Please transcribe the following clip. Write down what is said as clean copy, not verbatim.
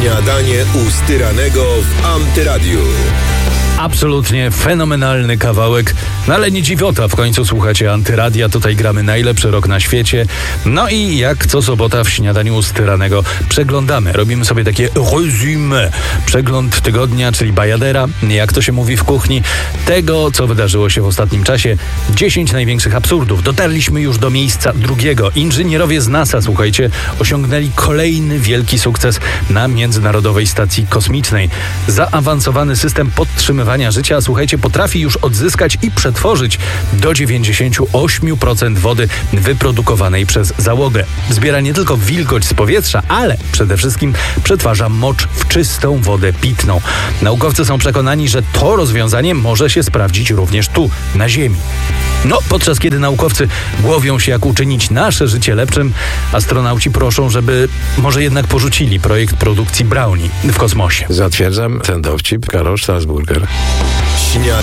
Śniadanie u Styranego w Antyradiu. Absolutnie fenomenalny kawałek, no ale nie dziwota, w końcu słuchacie Antyradia, tutaj gramy najlepszy rock na świecie. No i jak co sobota w Śniadaniu u Styranego przeglądamy, robimy sobie takie résumé, przegląd tygodnia, czyli bajadera, jak to się mówi w kuchni, tego co wydarzyło się w ostatnim czasie. 10 największych absurdów. Dotarliśmy już do miejsca drugiego. Inżynierowie z NASA, słuchajcie, osiągnęli kolejny wielki sukces na Międzynarodowej Stacji Kosmicznej. Zaawansowany system podtrzymywania życia, słuchajcie, potrafi już odzyskać i przetworzyć do 98% wody wyprodukowanej przez załogę. Zbiera nie tylko wilgoć z powietrza, ale przede wszystkim przetwarza mocz w czystą wodę pitną. Naukowcy są przekonani, że to rozwiązanie może się sprawdzić również tu, na Ziemi. No, podczas kiedy naukowcy głowią się, jak uczynić nasze życie lepszym, astronauci proszą, żeby może jednak porzucili projekt produkcji brownie w kosmosie. Zatwierdzam ten dowcip. Karol Strasburger.